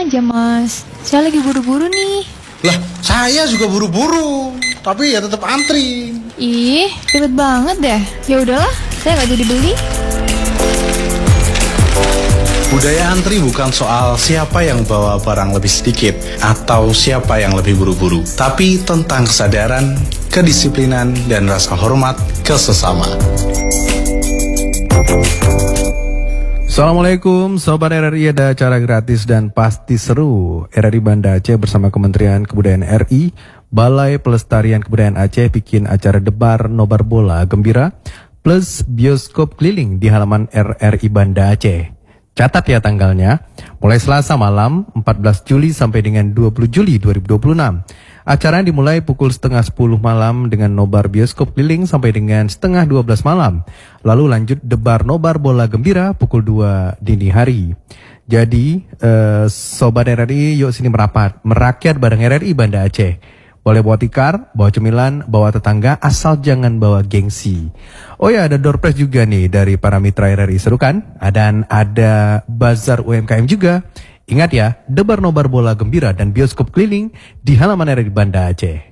aja, Mas. Saya lagi buru-buru nih. Lah, saya juga buru-buru, tapi ya tetap antri. Ih, ribet banget deh. Ya udahlah, saya nggak jadi beli. Budaya antri bukan soal siapa yang bawa barang lebih sedikit atau siapa yang lebih buru-buru, tapi tentang kesadaran, kedisiplinan, dan rasa hormat ke sesama. Assalamualaikum Sobat RRI, ada acara gratis dan pasti seru. RRI Banda Aceh bersama Kementerian Kebudayaan RI, Balai Pelestarian Kebudayaan Aceh bikin acara debar nobar bola gembira plus bioskop keliling di halaman RRI Banda Aceh. Catat ya tanggalnya, mulai Selasa malam 14 Juli sampai dengan 20 Juli 2026. Acara dimulai pukul 9:30 malam dengan nobar bioskop keliling sampai dengan 11:30 malam. Lalu lanjut debar nobar bola gembira pukul 2 dini hari. Jadi, Sobat RRI, yuk sini merakyat bareng RRI Banda Aceh. Boleh bawa tikar, bawa cemilan, bawa tetangga, asal jangan bawa gengsi. Oh ya, ada door prize juga nih dari para mitra RRI, seru kan? Dan ada bazar UMKM juga. Ingat ya, debar nobar bola gembira dan bioskop keliling di halaman RRI Banda Aceh.